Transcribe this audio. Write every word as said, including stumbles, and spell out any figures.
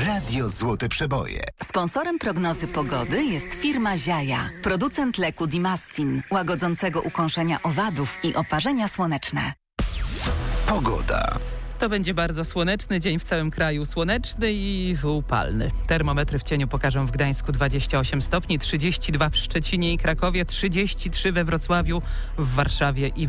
Radio Złote Przeboje. Sponsorem prognozy pogody jest firma Ziaja, producent leku Dimastin, łagodzącego ukąszenia owadów i oparzenia słoneczne. Pogoda. To będzie bardzo słoneczny dzień w całym kraju. Słoneczny i upalny. Termometry w cieniu pokażą w Gdańsku dwadzieścia osiem stopni, trzydzieści dwa w Szczecinie i Krakowie, trzydzieści trzy we Wrocławiu, w Warszawie i